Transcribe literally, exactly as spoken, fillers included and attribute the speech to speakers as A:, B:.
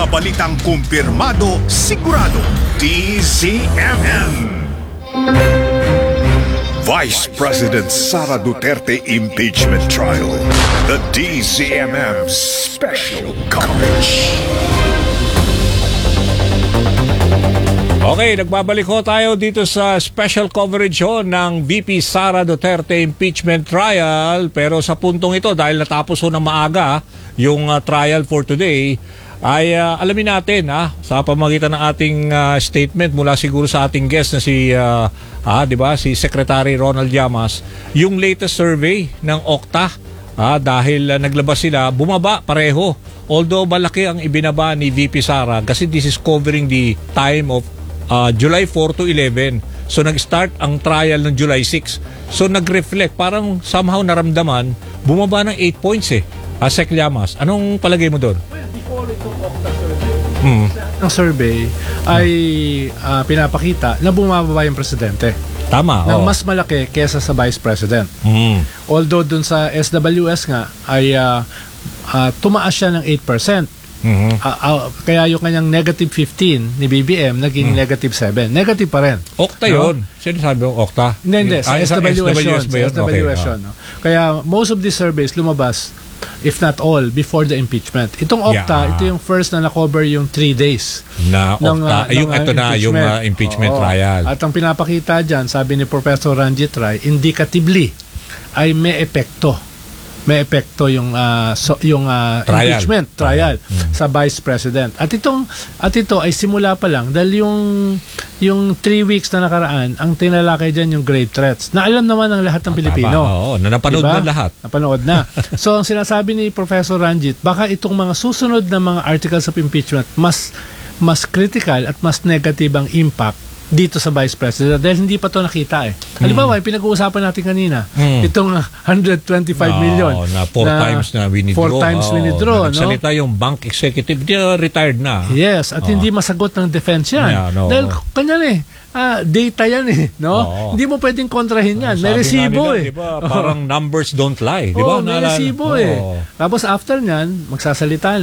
A: mga balitang kumpirmado, sigurado. D Z M M. Vice President Sara Duterte impeachment trial. The D Z M M special coverage.
B: Okay, nagbabalik ho tayo dito sa special coverage ho ng V P Sara Duterte impeachment trial. Pero sa puntong ito, dahil natapos ho ng maaga yung uh, trial for today, ay uh, alamin natin ha, sa pamamagitan ng ating uh, statement mula siguro sa ating guest na si uh, ah, di ba, si Secretary Ronald Llamas, yung latest survey ng O C T A. Ah, dahil uh, naglabas sila, bumaba pareho. Although malaki ang ibinaba ni V P Sara kasi this is covering the time of uh, July four to eleven. So nag-start ang trial ng July six. So nag-reflect, parang somehow naramdaman, bumaba ng eight points eh. Ah, Sec Llamas, anong palagay mo doon?
C: Well, before itong O C T A survey,
B: Mm.
C: ang survey ay uh, pinapakita na bumababa yung presidente.
B: Tama,
C: Na
B: oh.
C: mas malaki kesa sa vice president.
B: Mm.
C: Although dun sa S W S nga ay uh, uh, tumaas siya ng eight percent.
B: Mhm.
C: Uh, uh, kaya yung kanyang negative fifteen ni B B M naging
B: Mm.
C: negative seven. Negative pa rin.
B: O C T A yun. Sino sabi mo, O C T A?
C: Hindi, hindi. Sa
B: Ah,
C: S W S yun.
B: ba yun?
C: Sa S W S
B: Okay,
C: yun, no? Kaya most of these surveys lumabas, if not all, before the impeachment. Itong O C T A,
B: Yeah.
C: ito yung first na na-cover yung three days.
B: Na O C T A.
C: ng, uh,
B: yung
C: ng, uh,
B: ito na, yung uh, impeachment
C: Oo.
B: trial.
C: At ang pinapakita dyan, sabi ni Professor Ranjit Rai, indicatively ay may epekto. May epekto yung uh, so, yung uh,
B: Trial.
C: impeachment trial
B: Mm.
C: sa Vice President. At itong at ito ay simula pa lang dahil yung yung three weeks na nakaraan, ang tinalakay diyan yung grave threats. Na alam naman ng lahat ng Pilipino.
B: Tama, oo, na napanood
C: Diba?
B: na lahat.
C: Napanood na. So ang sinasabi ni Professor Ranjit, baka itong mga susunod na mga articles of impeachment mas mas critical at mas negative ang impact dito sa Vice President dahil hindi pa to nakita eh. Halimbawa, yung pinag-uusapan natin kanina,
B: Mm.
C: itong one hundred twenty-five million.
B: Oo, na four times na winidraw.
C: Four times
B: Oo,
C: winidraw,
B: na
C: no?
B: nagsalita yung bank executive, di, uh, retired na.
C: Yes, at
B: Oo.
C: hindi masagot ng defense yan.
B: Yeah, no.
C: Dahil kanya eh, ah, data yan eh, no?
B: Oo.
C: Hindi mo pwedeng kontrahin yan. May
B: Sabi nga
C: resibo
B: nila,
C: eh.
B: Di ba, parang numbers don't lie. Di ba?
C: Oo, may
B: Naalala-
C: resibo
B: Oo.
C: eh. Tapos after nyan, magsasalita